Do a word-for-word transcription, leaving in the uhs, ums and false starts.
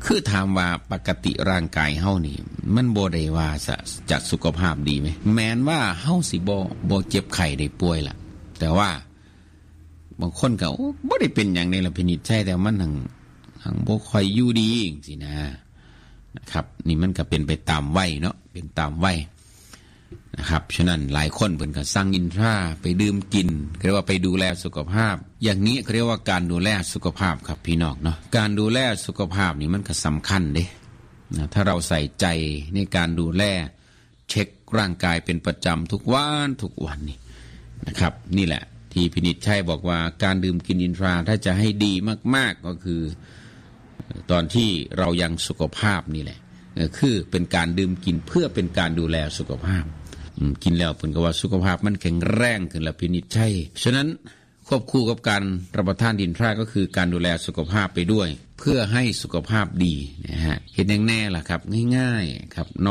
คือถามว่าปกติร่างกายเฮานี่มันบ่ได้ว่าจะสุขภาพดีไหมแม้นว่าเฮาสิบ่บ่เจ็บไข้ได้ป่วยล่ะแต่ว่าบางคนก็บ่ได้เป็นหยังในละพินิจใช่แต่มันหังหังบ่ค่อยอยู่ดีจังซี่นะนะครับนี่มันก็เป็นไปตามวัยเนาะเป็นตามวัยนะครับฉะนั้นหลายคนเพิ่นก็สั่งอินทราไปดื่มกินเรียกว่าไปดูแลสุขภาพอย่างนี้เขาเรียกว่าการดูแลสุขภาพครับพี่น้องเนาะการดูแลสุขภาพนี่มันก็สำคัญเด้นะถ้าเราใส่ใจในการดูแลเช็คร่างกายเป็นประจำทุกวันทุกวันนี่นะครับนี่แหละที่พินิจชัยบอกว่าการดื่มกินอินทราถ้าจะให้ดีมากๆก็คือตอนที่เรายังสุขภาพนี่แหละคือเป็นการดื่มกินเพื่อเป็นการดูแลสุขภาพกินแล้วเพิ่นก็ว่าสุขภาพมันแข็งแรงขึ้นละพินิจชัยฉะนั้นควบคู่กับการรับประทานอินทราก็คือการดูแลสุขภาพไปด้วยเพื่อให้สุขภาพดีนะฮะเห็นแน่ๆล่ะครับง่ายๆครับ